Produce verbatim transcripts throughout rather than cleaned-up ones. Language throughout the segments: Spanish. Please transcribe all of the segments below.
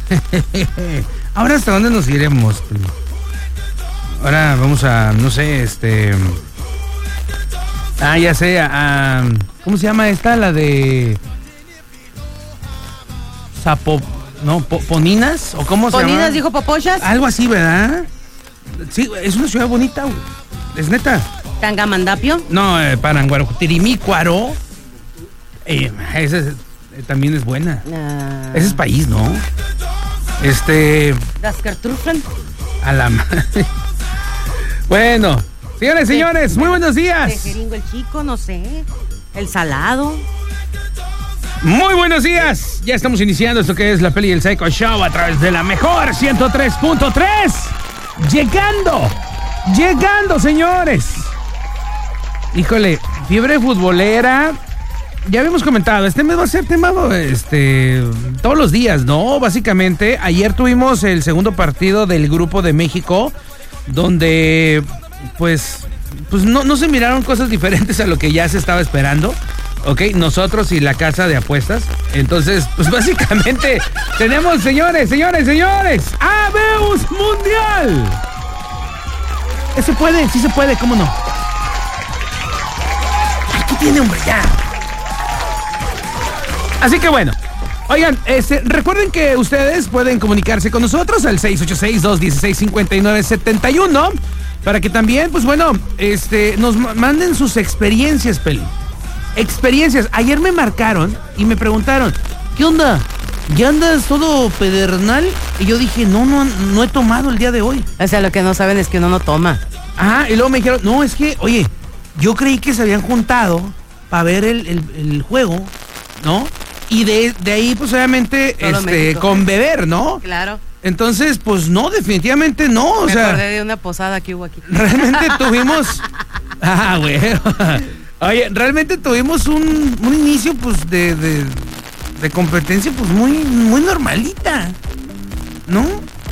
Ahora, ¿hasta dónde nos iremos? Ahora vamos a, no sé, este... Ah, ya sé, a... ¿Cómo se llama esta? La de... Sapo... No, po, ¿Poninas? ¿O cómo se llama? ¿Poninas dijo Popochas? Algo así, ¿verdad? Sí, es una ciudad bonita, güey. Es neta. ¿Tangamandapio? No, eh, Paranguaro. Tirimícuaro. Eh, esa es, eh, también es buena. Ah. Ese es país, ¿no? Este... Daskertrufen. A la madre. Bueno, señores, señores, muy buenos días. De Jeringo el Chico, no sé. El Salado. Muy buenos días. Ya estamos iniciando esto que es la Peli y el Psycho Show a través de la mejor ciento tres punto tres. Llegando, llegando, señores. Híjole, fiebre futbolera. Ya habíamos comentado, este mes va a ser tema este, todos los días, ¿no? Básicamente, ayer tuvimos el segundo partido del Grupo de México, donde, pues, pues no, no se miraron cosas diferentes a lo que ya se estaba esperando. Ok, nosotros y la casa de apuestas. Entonces, pues básicamente tenemos, señores, señores, señores, ¡Abeus Mundial! ¿Se puede? Sí se puede, ¿cómo no? Aquí tiene, hombre, ya. Así que bueno, oigan, este, recuerden que ustedes pueden comunicarse con nosotros al seis ocho seis, dos uno seis, cinco nueve siete uno para que también, pues bueno, este, nos manden sus experiencias, Peli. Experiencias. Ayer me marcaron y me preguntaron, ¿qué onda? ¿Ya andas todo pedernal? Y yo dije, no, no, no he tomado el día de hoy. O sea, lo que no saben es que uno no toma. Ajá, y luego me dijeron, no, es que, oye, yo creí que se habían juntado para ver el, el, el juego, ¿no? Y de, de ahí, pues obviamente, Solo este, México. con beber, ¿no? Claro. Entonces, pues no, definitivamente no, o Me sea... acordé de una posada que hubo aquí. Realmente tuvimos... Ah, güey. Oye, realmente tuvimos un, un inicio, pues, de, de, de competencia, pues, muy, muy normalita, ¿no?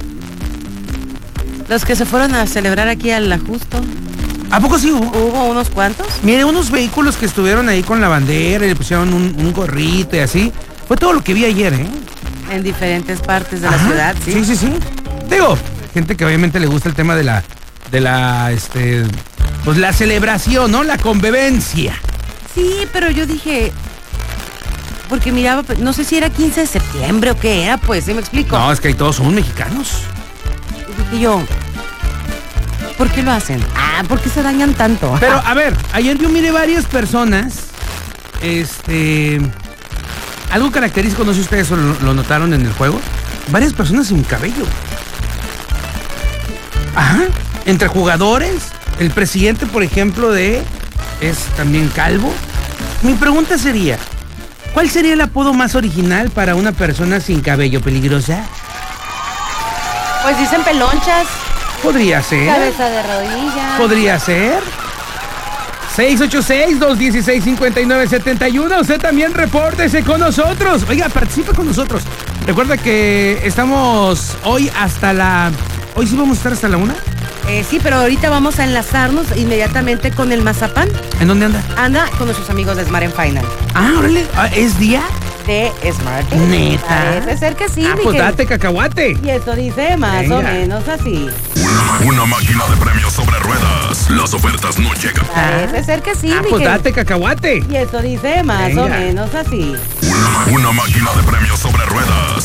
Los que se fueron a celebrar aquí al Ajusto. ¿A poco sí hubo? ¿Hubo unos cuantos? Mire, unos vehículos que estuvieron ahí con la bandera y le pusieron un, un gorrito y así. Fue todo lo que vi ayer, ¿eh? En diferentes partes de Ajá, la ciudad, ¿sí? Sí, sí, sí. Digo, gente que obviamente le gusta el tema de la, de la, este, pues la celebración, ¿no? La convivencia. Sí, pero yo dije, porque miraba, no sé si era quince de septiembre o qué era, pues, ¿sí me explico? No, es que ahí todos son mexicanos. Y dije yo, ¿por qué lo hacen? Ah, ¿por qué se dañan tanto? Pero, a ver, ayer yo miré varias personas, este, algo característico, no sé si ustedes lo, lo notaron en el juego, varias personas sin cabello. Ajá, entre jugadores, el presidente, por ejemplo, de, es también calvo. Mi pregunta sería, ¿cuál sería el apodo más original para una persona sin cabello? ¿Peligrosa? Pues dicen pelonchas, Podría ser. cabeza de rodilla. Podría ser. seis ocho seis, dos uno seis, cinco nueve siete uno. Usted también repórtese con nosotros. Oiga, participa con nosotros. Recuerda que estamos hoy hasta la... ¿Hoy sí vamos a estar hasta la una? Eh, sí, pero ahorita vamos a enlazarnos inmediatamente con el Mazapán. ¿En dónde anda? Anda con nuestros amigos de Smart and Final. Ah, órale. Ah, ¿es día? De Smart. ¿Neta? Parece ser que sí, Ah, mi pues querido. date cacahuate. Y esto dice más Venga. o menos así. Una, una máquina de premios sobre ruedas. Las ofertas no llegan. Parece ser que sí, Ah, mi pues querido. date cacahuate. Y esto dice más Venga. o menos así. Una, una máquina de premios sobre ruedas.